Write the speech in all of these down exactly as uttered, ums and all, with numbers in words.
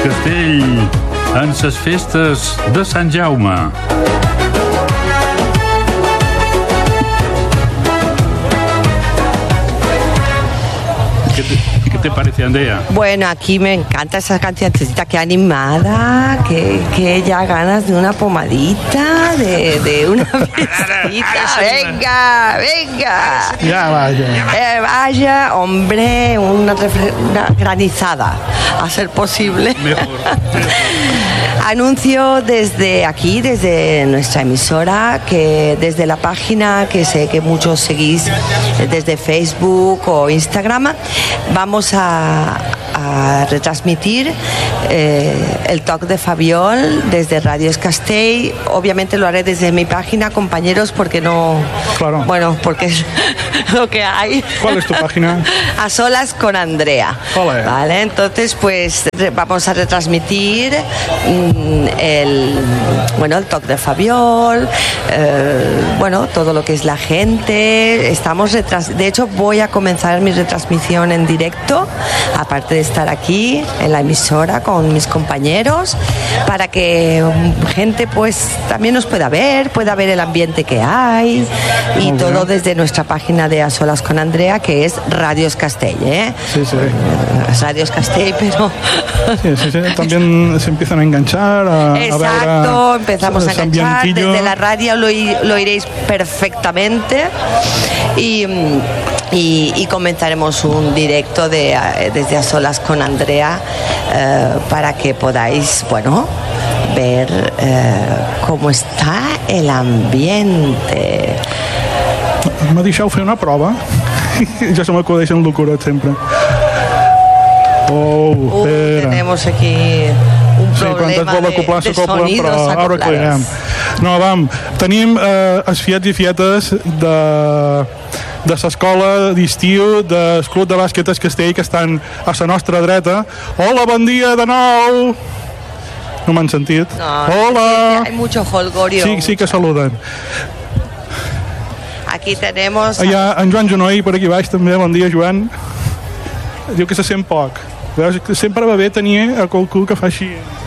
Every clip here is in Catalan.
Castell en ses festes de Sant Jaume. ¿Qué te, ¿Qué te parece, Andrea? Bueno, aquí me encanta esa cancioncita, que animada, que, que ya ganas de una pomadita, de, de una fiestita. Venga, venga. Ya vaya. Eh, vaya, hombre, una, refre- una granizada, a ser posible. Mejor. Anuncio desde aquí, desde nuestra emisora, que desde la página que sé que muchos seguís desde Facebook o Instagram, vamos a, a retransmitir eh, el Toc de Fabiol desde Radio Castell. Obviamente lo haré desde mi página, compañeros, porque no... Claro. Bueno, porque es lo que hay. ¿Cuál es tu página? A solas con Andrea. Olé. Vale, entonces pues re- vamos a retransmitir mm, el bueno el Toc de Fabiol, eh, bueno, todo lo que es la gente. Estamos retras- de hecho voy a comenzar mi retransmisión en directo, aparte de estar aquí en la emisora con mis compañeros, para que mm, gente pues también nos pueda ver, pueda ver el ambiente que hay, y Muy todo bien. desde nuestra página de A Solas con Andrea, que es Radios Castell, ¿eh? Sí, sí. Es Radios Castell, pero... Sí, sí, sí. También se empiezan a enganchar, a, a Exacto, ver empezamos a ese enganchar. ambientillo. Desde la radio lo, i- lo iréis perfectamente. Y... Y, y comenzaremos un directo de, eh, desde A Solas con Andrea, eh, para que podáis, bueno, ver eh, cómo está el ambiente. M'ha deixat fer una prova. Ja se m'acudeixen locuras sempre. Oh, Uh, espera. tenemos aquí un Sí, quan et problema vol de, acoplar, de s'acoplen, sonidos però ara ho acoplados. aclarirem. No, vam, tenim eh, els fiets i fietes de, de l'escola d'estiu del Club de Bàsquet del Castell, que estan a la nostra dreta. Hola, bon dia de nou! No m'han sentit? No, Hola! hay mucho holgorio. Sí, sí que saluden. Aquí tenemos... Allà en Joan Genoll, per aquí baix també. Bon dia, Joan. Diu que se sent poc. Veus que sempre va bé tenir a qualcú que fa així.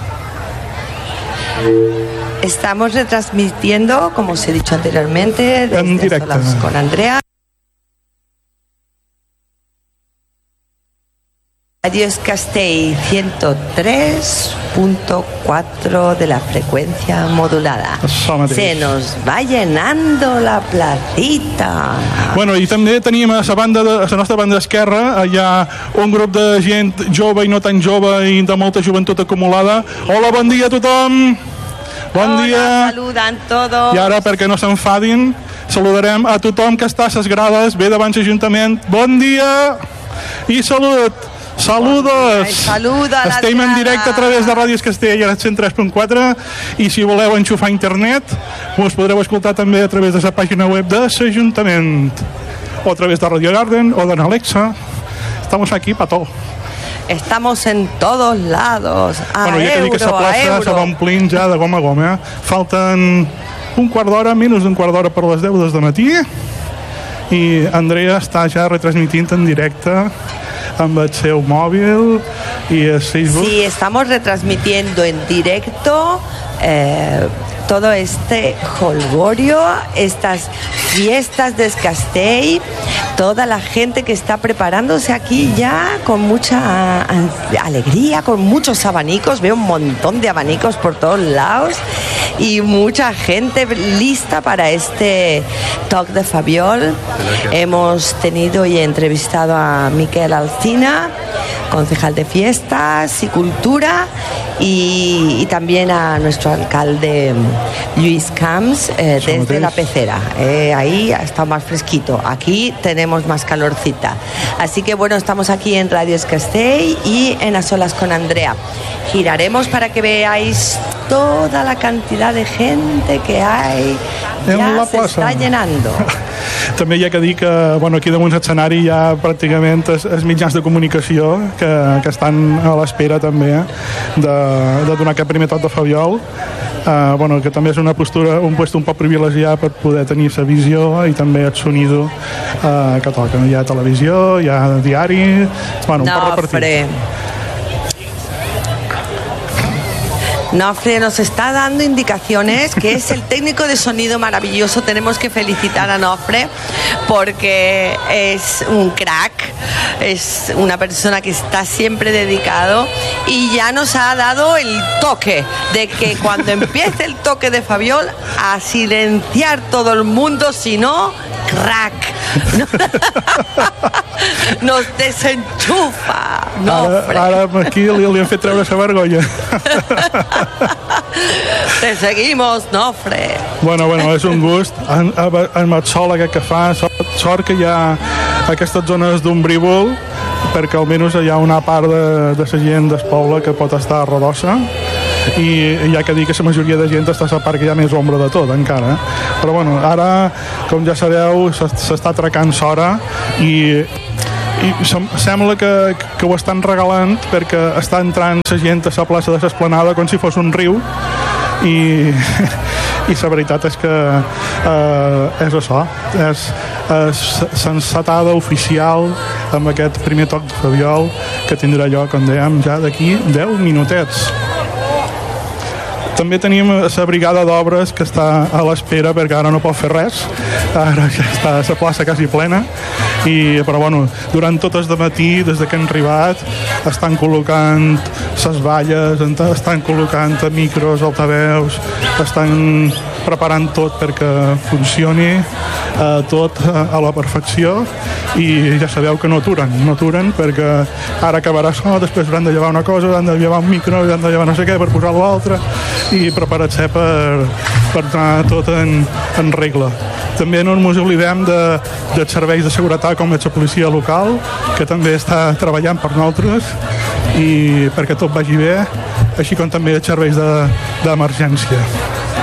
Estamos retransmitiendo, como os he dicho anteriormente, En desde directo. Solas con Andrea. Radio Castell ciento tres punto cuatro de la frecuencia modulada. Això mateix. Se nos va llenando la placita. Bueno, i també tenim a la banda de, a la nostra banda esquerra allà un grup de gent jove i no tan jove i de molta joventut acumulada. Hola, bon dia a tothom! Bon Hola, dia! saludan todos. I ara, perquè no s'enfadin, saludarem a tothom que està a les grades, ve davant l'Ajuntament. Bon dia i salut! Saludos! Ai, saluda a les Estem en directe a grades. través de Ràdios Castell a cent tres punt quatre, i si voleu enxufar internet us podreu escoltar també a través de la pàgina web de l'Ajuntament, o a través de Radio Garden o de Alexa. Estamos aquí para todo. Estamos en todos lados. A Bueno, ja que euro, dic que la a plaça euro. se va omplint ja de goma a goma. Eh? Falten un quart d'hora, menys d'un quart d'hora per les deu del matí, i Andrea està ja retransmitint en directe amb el seu mòbil i el Facebook. Sí, estamos retransmitiendo en directo eh, todo este jolgorio, estas fiestas de Castell, toda la gente que está preparándose aquí ya con mucha an- alegría, con muchos abanicos. Veo un montón de abanicos por todos lados y mucha gente lista para este Toc de Fabiol. Hemos tenido y entrevistado a Miquel Alcina, concejal de Fiestas y Cultura, y, y también a nuestro alcalde Luis Camps, eh, desde la pecera. Eh, ahí está más fresquito, aquí tenemos más calorcita. Así que bueno, estamos aquí en Radio Castell y en A Solas con Andrea. Giraremos para que veáis toda la cantidad de gente que hay. En Ya la se plaça. está llenando. També hi ha que dir que bueno, aquí damunt l'escenari hi ha pràcticament els, els mitjans de comunicació que, que estan a l'espera també eh, de, de donar aquest primer toc de Fabiol. Uh, bueno, que també és una postura, un puesto un poc privilegiat per poder tenir la visió i també el sonido uh, que toca. Hi ha televisió, hi ha diari, bueno, un No, poc repartit. Fre. Nofre nos está dando indicaciones, que es el técnico de sonido maravilloso. Tenemos que felicitar a Nofre porque es un crack, es una persona que está siempre dedicado y ya nos ha dado el toque de que cuando empiece el toque de Fabiol, a silenciar todo el mundo, si no, crack. Nos desenxufa, Nofre. Ara, ara aquí li, li han fet treure la vergonya. Te seguimos, Nofre. Bueno, bueno, és un gust. Amb el sol aquest que fa, sort, sort que hi ha aquestes zones d'ombrívol, perquè almenys hi ha una part de, de la gent del poble que pot estar a Rodosa, i hi ha que dir que la majoria de gent està a la part que hi ha més ombra de tot encara, però bueno, ara com ja sabeu s'està atracant l'hora i, i sembla que, que ho estan regalant perquè està entrant la gent a la plaça de l'Esplanada com si fos un riu i, i la veritat és que eh, és això, és, és l'encetada oficial amb aquest primer toc de Fabiol que tindrà lloc, com dèiem, ja d'aquí deu minutets. També tenim la brigada d'obres que està a l'espera perquè ara no pot fer res, ara ja està la plaça quasi plena, i, però bueno, durant tot el matí, des que han arribat, estan col·locant les valles, estan col·locant micros, altaveus, estan preparant tot perquè funcioni eh, tot a la perfecció, i ja sabeu que no aturen, no aturen perquè ara acabarà això, després hauran de llevar una cosa, hauran de llevar un micro, hauran de llevar no sé què per posar l'altre, i preparar-se per, per anar tot en, en regla. També no ens oblidem de, de serveis de seguretat com és la policia local, que també està treballant per nosaltres i perquè tot vagi bé, així com també els serveis d'emergència. De,